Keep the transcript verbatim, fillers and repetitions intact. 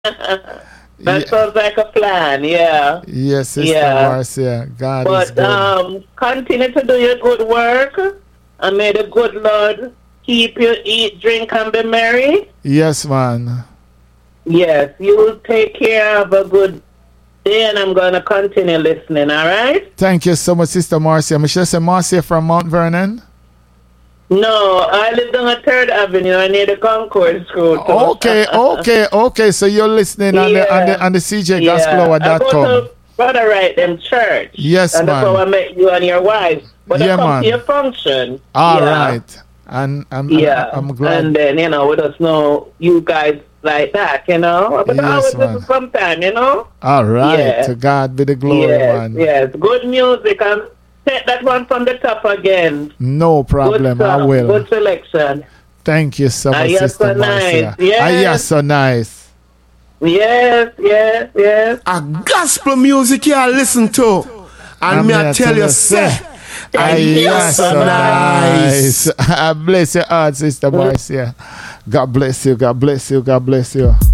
That sounds like a plan, yeah. Yes, Sister Yeah. Marcia. God is But good. um, continue to do your good work, and may the good Lord keep you, eat, drink, and be merry. Yes, man. Yes, you will take care of a good day, and I'm going to continue listening, all right? Thank you so much, Sister Marcia. Michelle say Marcia from Mount Vernon. No, I live on a Third Avenue. I need a Concord School. too. Okay, okay, okay. So you're listening on the on the on the C J Gospel Hour I dot go com. to Brother Right Them Church. Yes, and that's man. how I met you and your wife. But Yeah, I come man. to your function. All yeah. right. And I'm, Yeah. I'm, I'm glad. And then, you know, we just know you guys like that, you know. But I Yes, always man. listen sometime, you know. All right. Yeah. To God be the glory, yes, man. yes. Good music. And take that one from the top again. No problem. Good I song, will. Good selection. Thank you so Ah, much, you're Sister so nice. Marcia. Yes. Ah, you're so nice. Yes, yes, yes. A gospel music you listen to. And I'm me here I tell to you, say, say, Ah, you're so nice. Ah, bless your heart, Sister Marcia. God bless you. God bless you. God bless you.